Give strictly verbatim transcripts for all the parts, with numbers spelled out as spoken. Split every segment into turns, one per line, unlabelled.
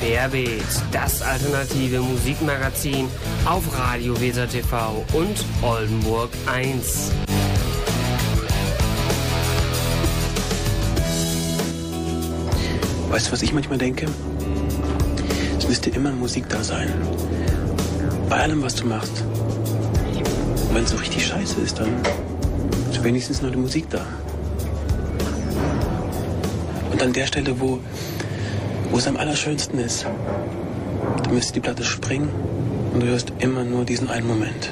Querbeet, das alternative Musikmagazin auf Radio Weser T V und Oldenburg eins.
Weißt du, was ich manchmal denke? Es müsste immer Musik da sein. Bei allem, was du machst. Und wenn es so richtig scheiße ist, dann ist wenigstens noch die Musik da. Und an der Stelle, wo, wo es am allerschönsten ist, da müsste die Platte springen und du hörst immer nur diesen einen Moment.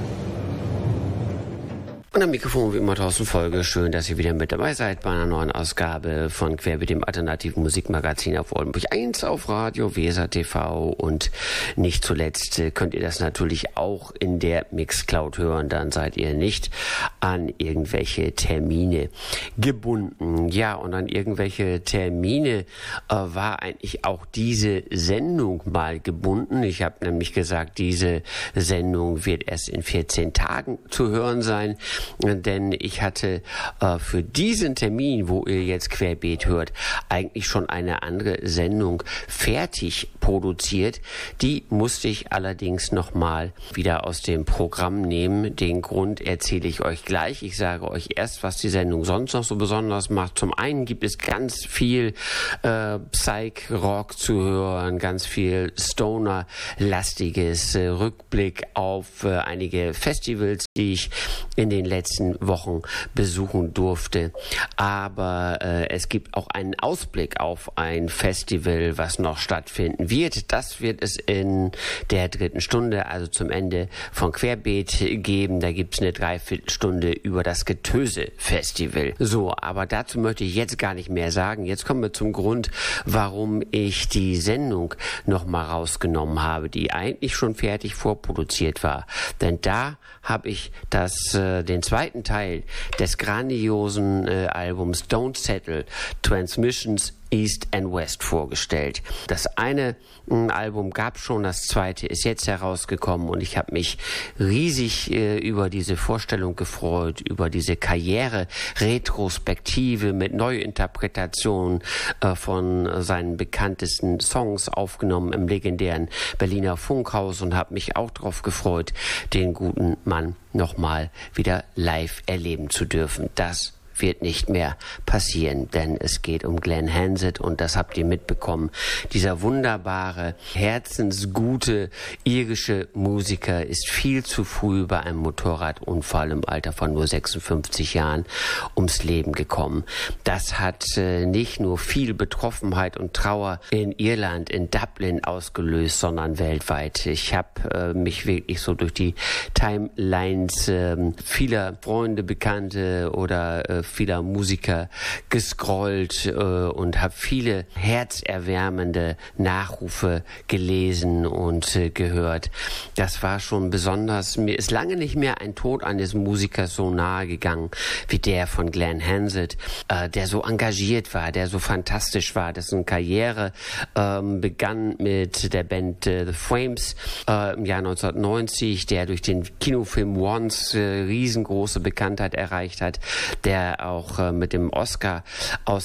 Und am Mikrofon wie immer Thorsten Folge. Schön, dass ihr wieder mit dabei seid bei einer neuen Ausgabe von Querbeet, dem alternativen Musikmagazin auf Oldenburg eins, auf Radio Weser T V. Und nicht zuletzt könnt ihr das natürlich auch in der Mixcloud hören. Dann seid ihr nicht an irgendwelche Termine gebunden. Ja, und an irgendwelche Termine äh, war eigentlich auch diese Sendung mal gebunden. Ich habe nämlich gesagt, diese Sendung wird erst in vierzehn Tagen zu hören sein. Denn ich hatte äh, für diesen Termin, wo ihr jetzt Querbeet hört, eigentlich schon eine andere Sendung fertig produziert. Die musste ich allerdings nochmal wieder aus dem Programm nehmen. Den Grund erzähle ich euch gleich. Ich sage euch erst, was die Sendung sonst noch so besonders macht. Zum einen gibt es ganz viel äh, Psych-Rock zu hören, ganz viel Stoner-lastiges, äh, Rückblick auf äh, einige Festivals, die ich in den letzten Wochen besuchen durfte. Aber äh, es gibt auch einen Ausblick auf ein Festival, was noch stattfinden wird. Das wird es in der dritten Stunde, also zum Ende von Querbeet, geben. Da gibt es eine Dreiviertelstunde über das Getöse-Festival. So, aber dazu möchte ich jetzt gar nicht mehr sagen. Jetzt kommen wir zum Grund, warum ich die Sendung nochmal rausgenommen habe, die eigentlich schon fertig vorproduziert war. Denn da habe ich das, äh, den zweiten Teil des grandiosen äh, Albums Don't Settle, Transmissions East and West vorgestellt. Das eine äh, Album gab schon, das zweite ist jetzt herausgekommen und ich habe mich riesig äh, über diese Vorstellung gefreut, über diese Karriere-Retrospektive mit Neuinterpretationen äh, von seinen bekanntesten Songs aufgenommen im legendären Berliner Funkhaus und habe mich auch darauf gefreut, den guten Mann nochmal wieder live erleben zu dürfen. Das wird nicht mehr passieren, denn es geht um Glenn Hansard und das habt ihr mitbekommen. Dieser wunderbare, herzensgute irische Musiker ist viel zu früh bei einem Motorradunfall im Alter von nur sechsundfünfzig Jahren ums Leben gekommen. Das hat äh, nicht nur viel Betroffenheit und Trauer in Irland, in Dublin ausgelöst, sondern weltweit. Ich habe äh, mich wirklich so durch die Timelines äh, vieler Freunde, Bekannte oder äh, vieler Musiker gescrollt äh, und habe viele herzerwärmende Nachrufe gelesen und äh, gehört. Das war schon besonders. Mir ist lange nicht mehr ein Tod eines Musikers so nahe gegangen wie der von Glenn Hansard, äh, der so engagiert war, der so fantastisch war, dessen Karriere ähm, begann mit der Band äh, The Frames äh, im Jahr neunzehnhundertneunzig, der durch den Kinofilm Once äh, riesengroße Bekanntheit erreicht hat, der auch äh, mit dem Oscar